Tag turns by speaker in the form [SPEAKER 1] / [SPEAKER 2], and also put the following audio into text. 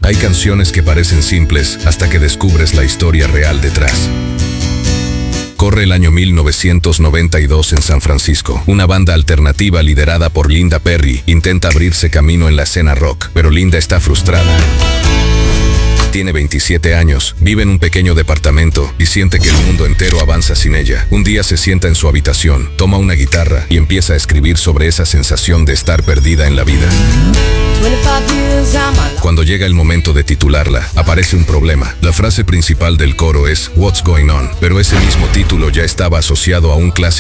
[SPEAKER 1] Hay canciones que parecen simples hasta que descubres la historia real detrás. Corre el año 1992 en San Francisco. Una banda alternativa liderada por Linda Perry intenta abrirse camino en la escena rock, pero Linda está frustrada. Tiene 27 años, vive en un pequeño departamento y siente que el mundo entero avanza sin ella. Un día se sienta en su habitación, toma una guitarra y empieza a escribir sobre esa sensación de estar perdida en la vida. Cuando llega el momento de titularla, aparece un problema. La frase principal del coro es "What's going on?", pero ese mismo título ya estaba asociado a un clásico